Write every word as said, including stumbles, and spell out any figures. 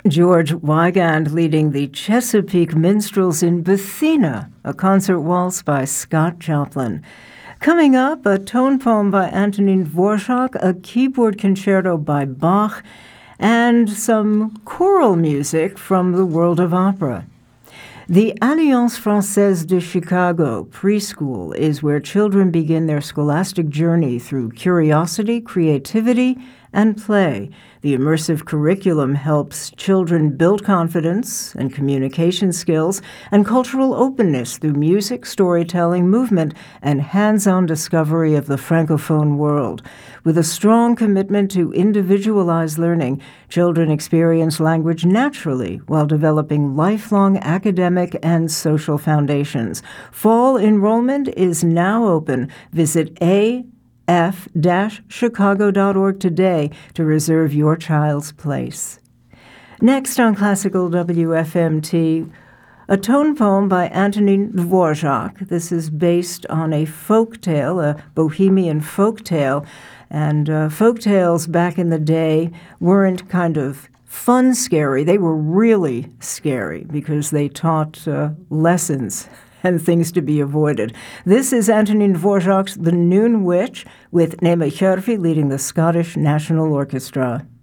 George Wigand leading the Chesapeake Minstrels in Bethina, a concert waltz by Scott Joplin. Coming up, a tone poem by Antonin Dvorak, a keyboard concerto by Bach, and some choral music from the world of opera. The Alliance Française de Chicago preschool is where children begin their scholastic journey through curiosity, creativity, and play. The immersive curriculum helps children build confidence and communication skills and cultural openness through music, storytelling, movement, and hands-on discovery of the Francophone world. With a strong commitment to individualized learning, children experience language naturally while developing lifelong academic and social foundations. Fall enrollment is now open. Visit a f dash chicago dot org today to reserve your child's place. Next on Classical W F M T, a tone poem by Antonin Dvorak. This is based on a folk tale, a Bohemian folk tale, and uh, folk tales back in the day weren't kind of fun scary. They were really scary because they taught uh, lessons and things to be avoided. This is Antonin Dvorak's The Noon Witch, with Nema Hjörvi leading the Scottish National Orchestra.